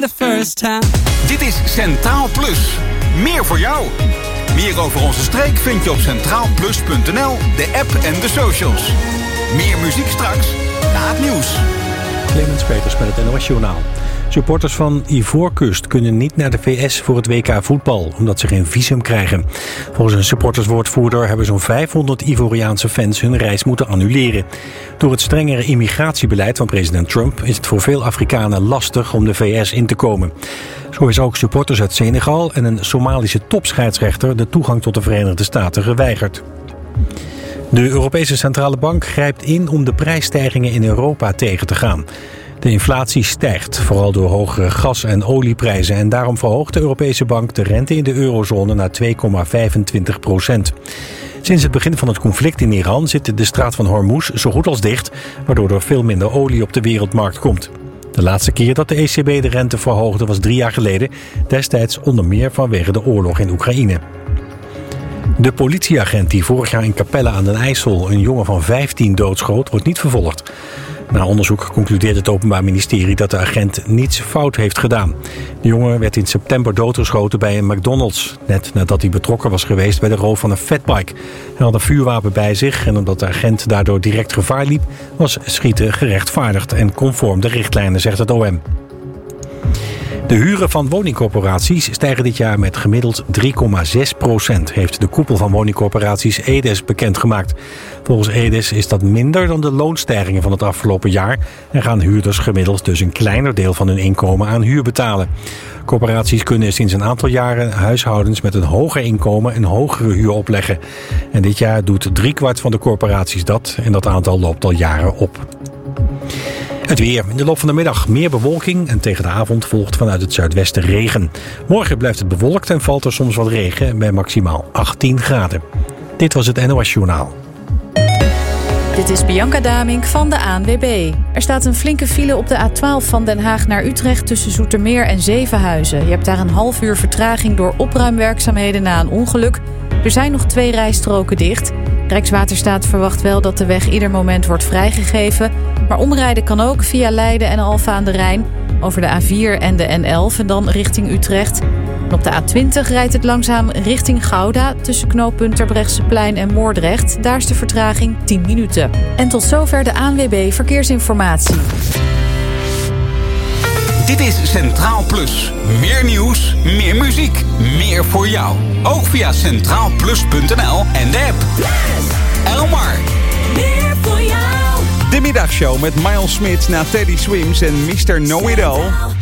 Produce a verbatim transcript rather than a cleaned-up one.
The first time. Dit is Centraal Plus. Meer voor jou. Meer over onze streek vind je op centraal plus punt n l, de app en de socials. Meer muziek straks na het nieuws. Clemens Peters met het N O S-journaal. Supporters van Ivoorkust kunnen niet naar de V S voor het W K voetbal, omdat ze geen visum krijgen. Volgens een supporterswoordvoerder hebben zo'n vijfhonderd Ivoriaanse fans hun reis moeten annuleren. Door het strengere immigratiebeleid van president Trump is het voor veel Afrikanen lastig om de V S in te komen. Zo is ook supporters uit Senegal en een Somalische topscheidsrechter de toegang tot de Verenigde Staten geweigerd. De Europese Centrale Bank grijpt in om de prijsstijgingen in Europa tegen te gaan. De inflatie stijgt, vooral door hogere gas- en olieprijzen. En daarom verhoogt de Europese Bank de rente in de eurozone naar twee komma vijfentwintig procent. Sinds het begin van het conflict in Iran zit de straat van Hormuz zo goed als dicht, waardoor er veel minder olie op de wereldmarkt komt. De laatste keer dat de E C B de rente verhoogde was drie jaar geleden, destijds onder meer vanwege de oorlog in Oekraïne. De politieagent die vorig jaar in Capelle aan den IJssel een jongen van vijftien doodschoot, wordt niet vervolgd. Na onderzoek concludeert het Openbaar Ministerie dat de agent niets fout heeft gedaan. De jongen werd in september doodgeschoten bij een McDonald's, net nadat hij betrokken was geweest bij de roof van een fatbike. Hij had een vuurwapen bij zich en omdat de agent daardoor direct gevaar liep, was schieten gerechtvaardigd en conform de richtlijnen, zegt het O M. De huren van woningcorporaties stijgen dit jaar met gemiddeld drie komma zes procent, heeft de koepel van woningcorporaties Edes bekendgemaakt. Volgens Edes is dat minder dan de loonstijgingen van het afgelopen jaar en gaan huurders gemiddeld dus een kleiner deel van hun inkomen aan huur betalen. Corporaties kunnen sinds een aantal jaren huishoudens met een hoger inkomen een hogere huur opleggen. En dit jaar doet driekwart van de corporaties dat en dat aantal loopt al jaren op. Het weer. In de loop van de middag meer bewolking en tegen de avond volgt vanuit het zuidwesten regen. Morgen blijft het bewolkt en valt er soms wat regen bij maximaal achttien graden. Dit was het N O S-journaal. Dit is Bianca Damink van de A N W B. Er staat een flinke file op de A twaalf van Den Haag naar Utrecht tussen Zoetermeer en Zevenhuizen. Je hebt daar een half uur vertraging door opruimwerkzaamheden na een ongeluk. Er zijn nog twee rijstroken dicht. Rijkswaterstaat verwacht wel dat de weg ieder moment wordt vrijgegeven. Maar omrijden kan ook via Leiden en Alphen aan de Rijn. Over de A vier en de N elf en dan richting Utrecht. En op de A twintig rijdt het langzaam richting Gouda tussen knooppunt Terbrechtseplein en Moordrecht. Daar is de vertraging tien minuten. En tot zover de A N W B Verkeersinformatie. Dit is Centraal Plus. Meer nieuws, meer muziek, meer voor jou. Ook via centraal plus punt n l en de app. Yes! Elmar. Meer voor jou. De middagshow met Miles Smith na Teddy Swims en mister Know It All.